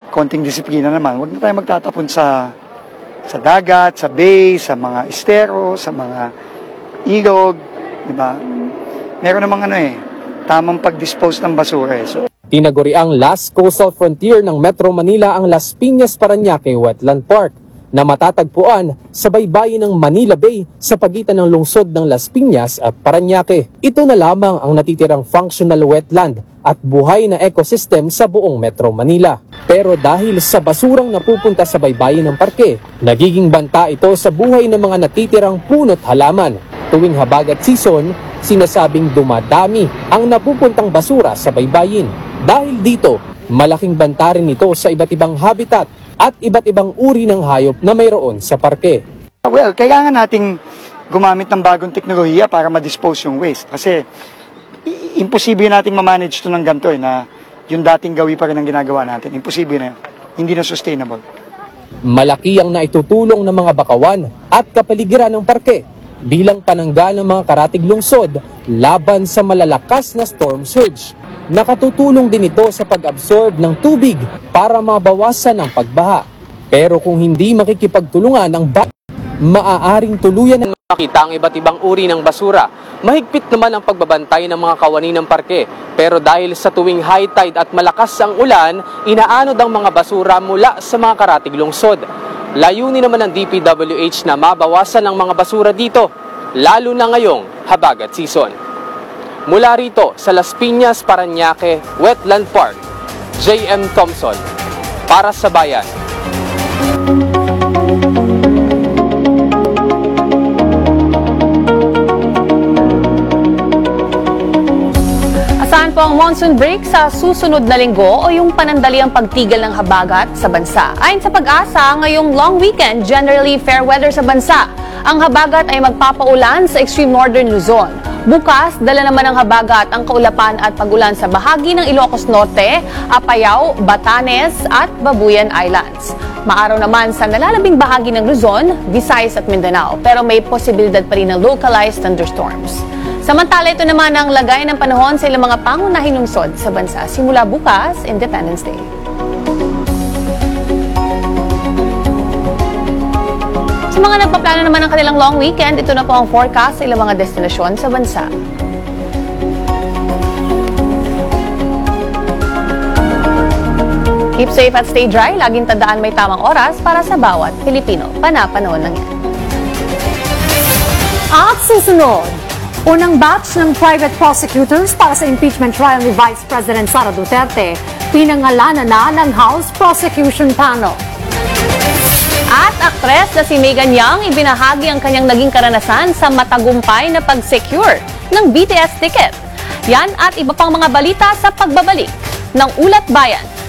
konting disiplina naman. Huwag na tayo magtatapon sa dagat, sa bay, sa mga estero, sa mga ilog, di ba? Meron namang tamang pag-dispose ng basura. So, tinaguriang last coastal frontier ng Metro Manila ang Las Piñas Parañaque Wetland Park na matatagpuan sa baybayin ng Manila Bay sa pagitan ng lungsod ng Las Piñas at Parañaque. Ito na lamang ang natitirang functional wetland at buhay na ecosystem sa buong Metro Manila. Pero dahil sa basurang napupunta sa baybayin ng parke, nagiging banta ito sa buhay ng mga natitirang puno't halaman. Tuwing habagat season, sinasabing dumadami ang napupuntang basura sa baybayin. Dahil dito, malaking banta rin ito sa iba't ibang habitat at iba't ibang uri ng hayop na mayroon sa parke. well, kailangan nating gumamit ng bagong teknolohiya para ma-dispose yung waste. Kasi imposible nating ma-manage ito ng ganito na yung dating gawi pa rin ang ginagawa natin. Imposible na yun. Hindi na sustainable. Malaki ang naitutulong ng mga bakawan at kapaligiran ng parke bilang panangga ng mga karatig lungsod laban sa malalakas na storm surge. Nakatutulong din ito sa pag-absorb ng tubig para mabawasan ang pagbaha. Pero kung hindi makikipagtulungan ang maaaring tuluyan ng makita ang iba't ibang uri ng basura. Mahigpit naman ang pagbabantay ng mga kawani ng parke. Pero dahil sa tuwing high tide at malakas ang ulan, inaanod ang mga basura mula sa mga karatig lungsod. Layunin naman ng DPWH na mabawasan ang mga basura dito, lalo na ngayong habagat season. Mula rito sa Las Piñas Parañaque Wetland Park, J.M. Thompson, para sa Bayan. Asahan po ang monsoon break sa susunod na linggo o yung panandaliang pagtigil ng habagat sa bansa. Ayon sa Pag-asa, ngayong long weekend, generally fair weather sa bansa. Ang habagat ay magpapaulan sa extreme northern Luzon. Bukas, dala naman ng habagat ang kaulapan at pag-ulan sa bahagi ng Ilocos Norte, Apayao, Batanes at Babuyan Islands. Maaraw naman sa nalalabing bahagi ng Luzon, Visayas at Mindanao, pero may posibilidad pa rin ng localized thunderstorms. Samantala, ito naman ang lagay ng panahon sa ilang mga pangunahing lungsod sa bansa simula bukas, Independence Day. Sa mga nagpaplano naman ng kanilang long weekend, ito na po ang forecast sa ilang mga destinasyon sa bansa. Keep safe at stay dry. Laging tandaan may tamang oras para sa bawat Pilipino. Panapanahon lang yan. At susunod, unang batch ng private prosecutors para sa impeachment trial ni Vice President Sara Duterte, pinangalanan na ng House Prosecution Panel. At aktres na si Megan Yang ibinahagi ang kanyang naging karanasan sa matagumpay na pag-secure ng BTS ticket. Yan at iba pang mga balita sa pagbabalik ng Ulat Bayan.